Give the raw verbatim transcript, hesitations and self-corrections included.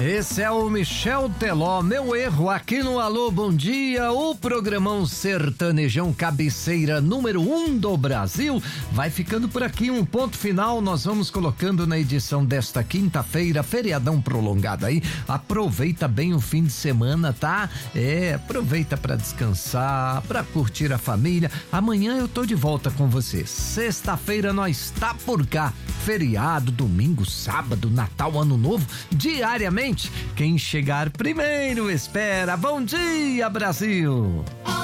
Esse é o Michel Teló, meu erro aqui no Alô Bom Dia, o programão sertanejão cabeceira número um do Brasil. Vai ficando por aqui, um ponto final, nós vamos colocando na edição desta quinta-feira, feriadão prolongado aí. Aproveita bem o fim de semana, tá? É, aproveita pra descansar, pra curtir a família. Amanhã eu tô de volta com você. Sexta-feira nós tá por cá. Feriado, domingo, sábado, Natal, Ano Novo, diariamente. Quem chegar primeiro espera. Bom dia, Brasil!